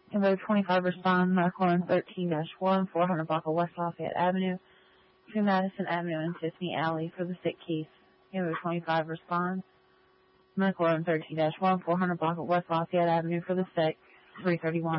Invoke 25 respond, Medical 13-1, 400 block of West Lafayette Avenue, between Madison Avenue and Tiffany Alley for the sick case. Invoke 25 respond, Medical 13-1, 400 block of West Lafayette Avenue for the sick, 331.